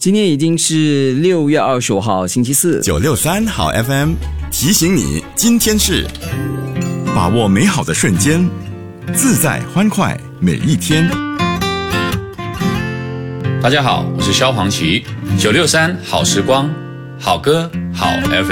今天已经是6月25号星期四 963好 FM 提醒你，今天是把握美好的瞬间，自在欢快每一天。 大家好，我是萧煌奇，963好时光，好歌好 FM。